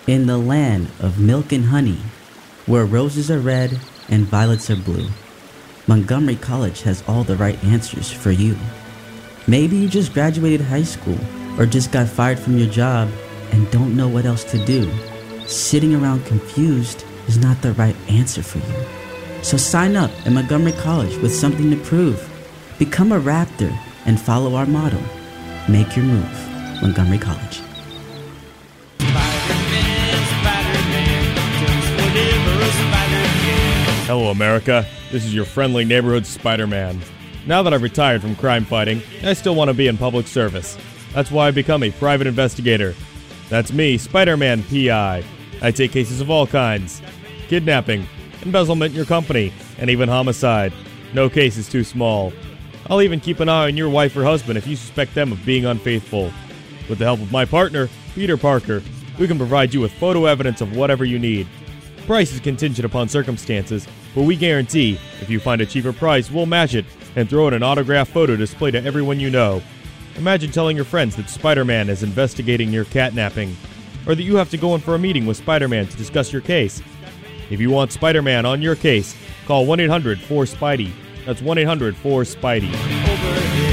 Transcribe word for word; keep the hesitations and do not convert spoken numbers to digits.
In the land of milk and honey, where roses are red and violets are blue, Montgomery College has all the right answers for you. Maybe you just graduated high school or just got fired from your job and don't know what else to do. Sitting around confused is not the right answer for you. So sign up at Montgomery College with something to prove. Become a Raptor and follow our motto. Make your move. Montgomery College. Spider-Man, Spider-Man, does whatever a spider can. Hello, America. This is your friendly neighborhood Spider-Man. Now that I've retired from crime fighting, I still want to be in public service. That's why I've become a private investigator. That's me, Spider-Man P I. I take cases of all kinds. Kidnapping, embezzlement in your company, and even homicide. No case is too small. I'll even keep an eye on your wife or husband if you suspect them of being unfaithful. With the help of my partner, Peter Parker, we can provide you with photo evidence of whatever you need. Price is contingent upon circumstances, but we guarantee if you find a cheaper price, we'll match it and throw in an autographed photo display to everyone you know. Imagine telling your friends that Spider-Man is investigating your catnapping, or that you have to go in for a meeting with Spider-Man to discuss your case. If you want Spider-Man on your case, call one eight hundred four Spidey. That's one eight hundred four Spidey.